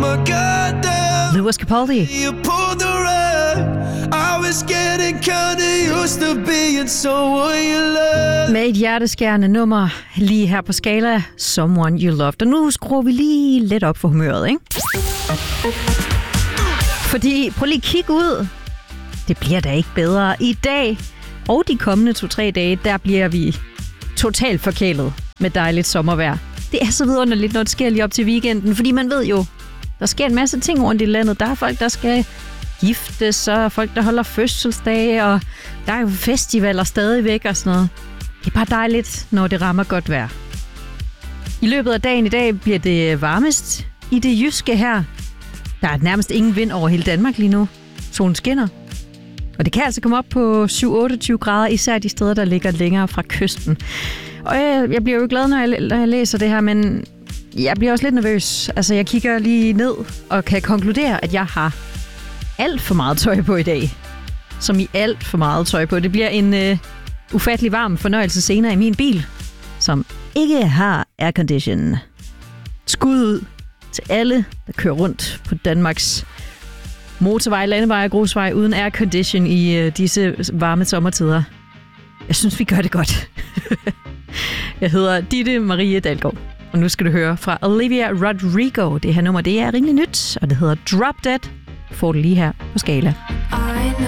Lewis Capaldi. Med et hjerteskærende nummer lige her på Skala, Someone You Loved. Og nu skruer vi lige lidt op for humøret, ikke? Fordi, prøv lige at kigge ud. Det bliver da ikke bedre. I dag og de kommende 2-3 dage, der bliver vi totalt forkælet med dejligt sommervejr. Det er så vidunderligt, når det sker lige op til weekenden, fordi man ved jo, der sker en masse ting rundt i landet. Der er folk, der skal giftes, og folk, der holder fødselsdage, og der er jo festivaler stadigvæk og sådan noget. Det er bare dejligt, når det rammer godt vejr. I løbet af dagen i dag bliver det varmest i det jyske her. Der er nærmest ingen vind over hele Danmark lige nu. Solen skinner. Og det kan altså komme op på 7-28 grader, især de steder, der ligger længere fra kysten. Og jeg bliver jo glad, når jeg læser det her, men jeg bliver også lidt nervøs. Altså, jeg kigger lige ned og kan konkludere, at jeg har alt for meget tøj på i dag. Som i alt for meget tøj på. Det bliver en ufattelig varm fornøjelse senere i min bil, som ikke har aircondition. Skud ud til alle, der kører rundt på Danmarks motorvej, landevej og grusvej uden aircondition i disse varme sommertider. Jeg synes, vi gør det godt. Jeg hedder Ditte Marie Dalgaard, og nu skal du høre fra Olivia Rodrigo. Det her nummer, det er rimelig nyt, og det hedder Drop Dead. Får det lige her på Skala.